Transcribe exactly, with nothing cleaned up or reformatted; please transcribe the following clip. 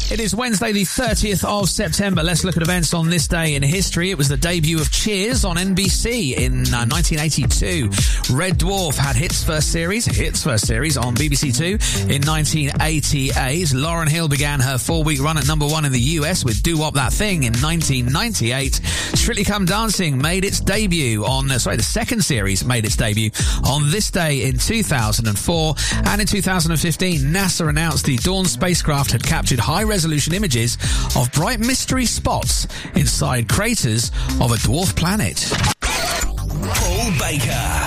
It is Wednesday, the thirtieth of September. Let's look at events on this day in history. It was the debut of Cheers on N B C in uh, nineteen eighty-two. Red Dwarf had its first series, hits first series on B B C Two in nineteen eighty-eight. Lauryn Hill began her four-week run at number one in the U S with Do Wop That Thing in nineteen ninety-eight. Strictly Come Dancing made its debut on, uh, sorry, the second series made its debut on this day in two thousand four. And in two thousand fifteen, NASA announced the Dawn spacecraft had captured high-resolution images of bright mystery spots inside craters of a dwarf planet. Paul Baker.